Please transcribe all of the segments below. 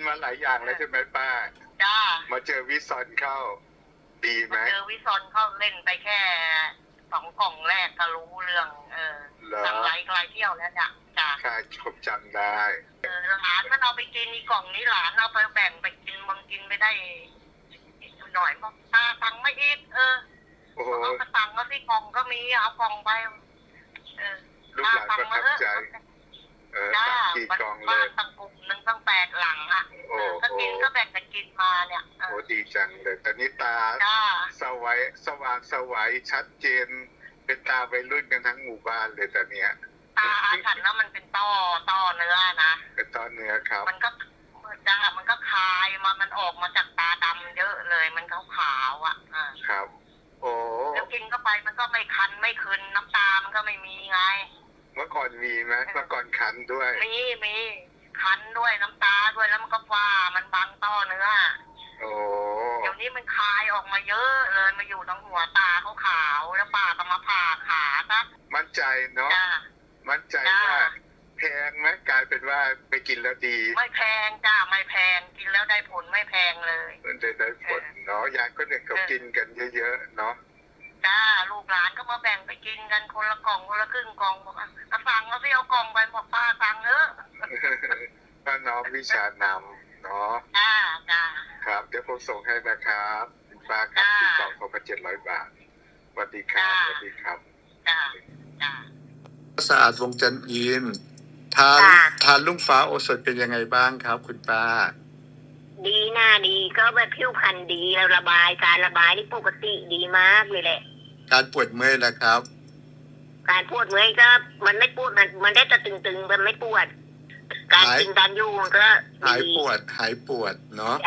มาหลายอย่างแล้วใช่ไหมป้าจ้ามาเจอวิซอนเข้าดีไหมเจอวิซอนเข้าเล่นไปแค่2 กล่องแรกก็รู้เรื่องสั่งไลค์ไกลเที่ยวแล้วจ้ะค่ะผมจำได้หลานมันเอาไปกินอีกล่องนี้หลานเอาไปแบ่งไปกินบางกินไม่ได้หน่อยบอกตาตังไม่อีกเอากระตังก็ที่กล่องก็มีเอากล่องไปลูกหลานประทับใจตังกี่กล่องเลยตั้งกลุ่มนึงตั้ง8 หลังอ่ะก็กินก็แบ่งกันกินมาเนี่ยโอ้ดีจังเลยตอนนี้ตาสว่างสวัยชัดเจนเป็นตาวัยรุ่นกันทั้งหมู่บ้านเลยตอนเนี้ยตาฉันแล้วมันเป็นต้อเนื้อนะเป็นต้อเนื้อครับมันก็คายมันออกมาจากตาดำเยอะเลยมันขาวอ่ะครับโอ้แล้วกินเข้าไปมันก็ไม่คันไม่คืนน้ำตามันก็ไม่มีไงเมื่อก่อนมีไหมเมื่อก่อนคันด้วยมีคันด้วยน้ำตาด้วยแล้วมันก็ฟ้ามันบังต้อเนื้อโอ้เดี๋ยวนี้มันคายออกมาเยอะเลยมาอยู่ตรงหัวตาขาวแล้วป้าก็มาผ่าขาซะมั่นใจเนาะมั่นใจว่าแพงไหมกลายเป็นว่าไปกินแล้วดีไม่แพงจ้าไม่แพงกินแล้วได้ผลไม่แพงเลยได้ผลเนาะยายก็เนี่ยเขากินกันเยอะๆเนาะจ้าลูกหลานก็มาแบ่งไปกินกันคนละกล่องคนละครึ่งกล่องบอกสั่งแล้วสิเอากล่องไปบอกป้าสั่งเถอะป้าน้องวิชานำเนาะจ้าครับเดี๋ยวผมส่งให้นะครับป้าครับที่กล่องเขาก็700 บาทสวัสดีครับสวัสดีครับจ้าสะอาดวงจันทร์อินทานลุงฟ้าโอสถเป็นยังไงบ้างครับคุณป้าดีน่าดีก็แบบผิวพรรณดีแล้วการระบายนี่ปกติดีมากเลยแหละการปวดเมื่อยล่ะครับการปวดเมื่อยก็มันไม่ปวดมันได้แต่ตึงๆมันไม่ปวดการกินการอยู่มันก็หายปวดเนาะ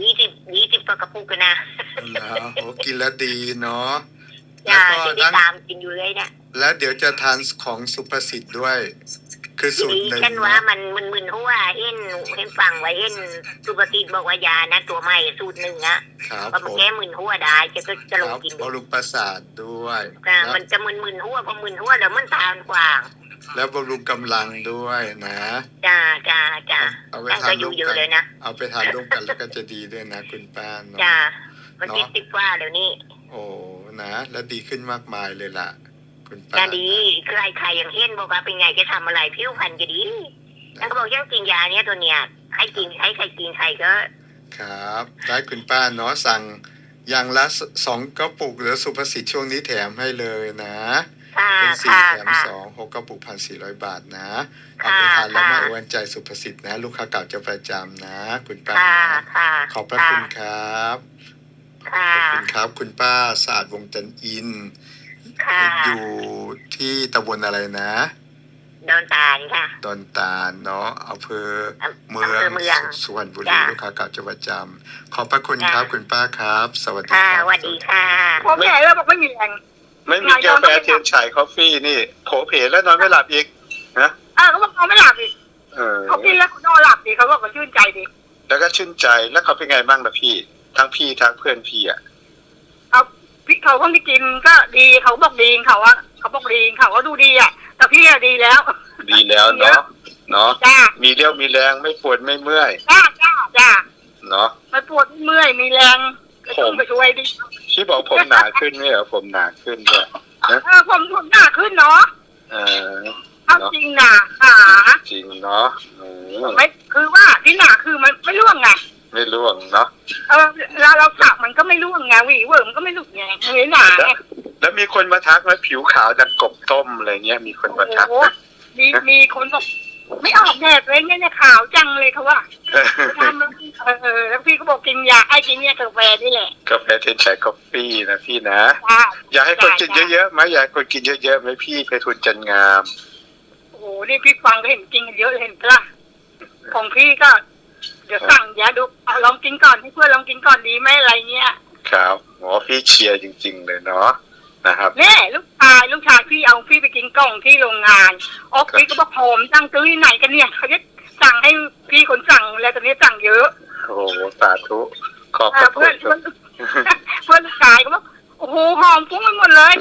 20กระปุกกันนะโอ้กินแล้วดีเนาะแล้วก็ตามกินอยู่เลยเนี่ยแล้วเดี๋ยวจะทานของสุภสิทธิ์ด้วยคือสูตรหนึ่งเช่นว่ามันมึนหัวเห็นฟังไว้เห็นสุภสิทธิ์บอกว่ายานะตัวใหม่สูตรหนึ่งอ่ะก็มันแก้มึนหัวได้จะลงกินบำรุงประสาทด้วยมันจะมึนหัวพอมึนหัวเดี๋ยวมันทานกว่างแล้วบำรุงกำลังด้วยนะจ้าเอาไปทานร่วมกันเลยนะเอาไปทานร่วมกันแล้วก็จะดีด้วยนะคุณป้าเนาะจ้ามันติดว่าเดี๋ยวนี้โอ้นะแล้วดีขึ้นมากมายเลยล่ะคุณป้าจะดีใครอย่างเห็นบอกว่าเป็นไงจะทำอะไรผิวพรรณจะดีนั่นก็บอกยังกินยาเนี้ยตัวเนี้ยให้กินใครกินใครก็ครับได้คุณป้าเนาะสั่งอย่างละ2 กระปุกหรือสุภสิทธิ์ช่วงนี้แถมให้เลยนะเป็น4 แถม 2 6 กระปุก 1,400 บาทนะเอาไปทานแล้วมาอวยใจสุภสิทธิ์นะลูกค้าเก่าจะประจำนะคุณป้าขอบพระคุณครับขอบคุณครับคุณป้าสะอาดวงจันทร์อินอยู่ที่ตำบลอะไรนะดอนตาลค่ะดอนตาลเนาะอำเภอเมืองสุวรรณบุรีลูกค้าเก่าจะประจำขอบพระคุณครับคุณป้าครับสวัสดีครับสวัสดีค่ะผมแก่แล้วบอกไม่มีแรงไม่มีกาแฟเทียนฉายคอฟฟี่นี่โผเพแล้วนอนไม่หลับอีกนะเขาบอกนอนไม่หลับอีกเขากินแล้วนอนหลับดีเขาบอกว่าชื่นใจดีแล้วก็ชื่นใจแล้วเขาเป็นไงบ้างล่ะพี่ทั้งพี่ทั้งเพื่อนพี่อ่ะพี่เขาคนที่กินก็ดีเขาบอกดีเขาว่าเขาบอกดีเขาก็ดูดีอ่ะแต่พี่อะดีแล้วเนาะมีเรี่ยวมีแรงไม่ปวดไม่เมื่อยจ้าเนาะไม่ปวดไม่เมื่อยมีแรงผมไปช่วยดิพี่บอกผมหนาขึ้นไหมเหรอผมหนาขึ้นด้วยผมหนาขึ้นเนาะเอาจริงหนาจริงเนาะไม่คือว่าที่หนาคือมันไม่ร่วงไงไม่ร่วงเนาะเราสักมันก็ไม่ร่วงไงหวีเวิร์มก็ไม่หลุดไงหนาแล้วมีคนมาทักว่าผิวขาวดังกบต้มอะไรเงี้ยมีคนมาทักมีคนบอกไม่ออกแดดเลยเนี่ยขาวจังเลยเขาว่าทำแล้วพี่ก็บอกกินยากินเนี่ยกาแฟนี่แหละกาแฟเทียนฉายกาแฟนะพี่นะอยากให้คนกินเยอะๆไหมอยากคนกินเยอะๆไหมพี่เพทุนจันงามโอ้โหนี่พี่ฟังก็เห็นจริงเยอะเห็นปะของพี่ก็เดี๋ยวสั่งยาดูลองกินก่อนให้เพื่อนลองกินก่อนดีไหมอะไรเงี้ยครับหมอพี่เชียร์จริงๆเลยเนาะนะครับแม่ลูกชายพี่เอาพี่ไปกินกล่องที่โรงงานพี่ก็บอกผมสั่งซื้อที่ไหนกันเนี่ยเขาจะสั่งให้พี่คนสั่งแล้วตอนนี้สั่งเยอะโอ้โหสาธุขอบเพื่อนลูกชายก็บอกโอ้โหหอมฟุ้งไปหมดเลย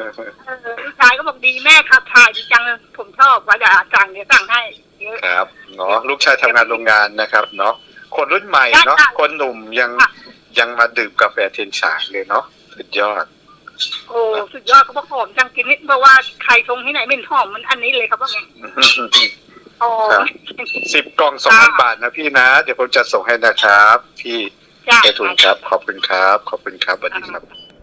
ลูกชายก็บอกดีแม่ขับถ่ายดีจังผมชอบว่าจะสั่งเดี๋ยวสั่งให้เยอะครับเนาะลูกชายทำงานโรงงานนะครับเนาะคนรุ่นใหม่เนาะคนหนุ่มยังมาดื่มกาแฟเทียนฉางเลยเนาะสุดยอดโอ้สุดยอดก็หอมจังกินนิดเพราะว่าใครชงที่ไหนไม่หอมมันอันนี้เลยครับว่าไงโอ้ 10 กล่อง 2,000 บาทนะพี่นะเดี๋ยวผมจะส่งให้นะครับพี่ไอทุนครับขอบคุณครับขอบคุณครับสวัสดีครับ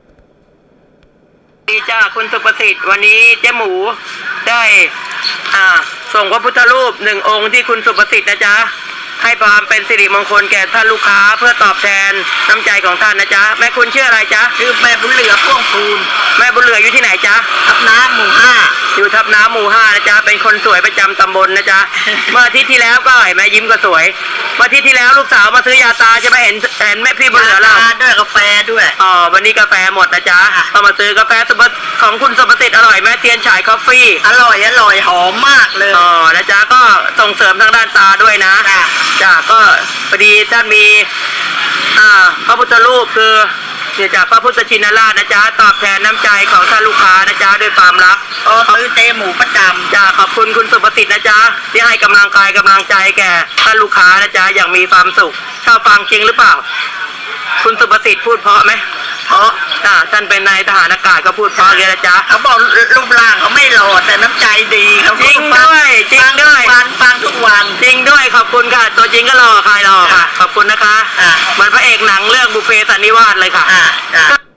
ดีจ้าคุณสุประสิทธิ์วันนี้เจ๊หมูได้ส่งพระพุทธรูป1 องค์ที่คุณสุประสิทธิ์นะจ๊ะให้ความเป็นสิริมงคลแก่ท่านลูกค้าเพื่อตอบแทนน้ำใจของท่านนะจ๊ะแม่คุณชื่ออะไรจ๊ะชื่อแม่บุญเหลือพ่วงพูนแม่บุญเหลืออยู่ที่ไหนจ๊ะทับน้ำหมู่5 อยู่ทับน้ำหมู่5นะจ๊ะเป็นคนสวยประจำตำบลนะจ๊ะเมื่ออาทิตย์ที่แล้วก็แม่ยิ้มก็สวยเมื่ออาทิตย์ที่แล้วลูกสาวมาซื้อยาตาจะมาเห็นแม่พี่บุญเหลือเราด้วยกาแฟด้วยวันนี้กาแฟหมดนะจ๊ะก็มาซื้อกาแฟของคุณสุประสิทธิ์อร่อยไหมเทียนฉายคอฟฟี่อร่อยหอมมากเลยนะจ๊ะก็ส่งเสริมทางด้านตาด้วยนะจ้ะก็พอดีท่านมีพระพุทธรูปคือเดี๋ยวจากพระพุทธชินราชนะจ๊ะตอบแทนน้ำใจของท่านลูกค้านะจ๊ะด้วยความรักซื้อเจ๊หมูประจำจ้ะขอบคุณคุณสุประสิทธิ์นะจ๊ะที่ให้กำลังกายกำลังใจแก่ท่านลูกค้านะจ๊ะอย่างมีความสุขชอบฟังจริงหรือเปล่าคุณสุประสิทธิ์พูดเพราะไหมเพราะท่านเป็นนายทหารอากาศก็พูดเพราะเลยนะจ๊ะเขาบอกรูปร่างเขาไม่หล่อแต่น้ำใจดีเขาจริงด้วยฟังทุกวันจริงด้วยขอบคุณค่ะตัวจริงก็หล่อใครหล่อค่ะขอบคุณนะคะเหมือนพระเอกหนังเรื่องบุพเพสันนิวาสเลยค่ะ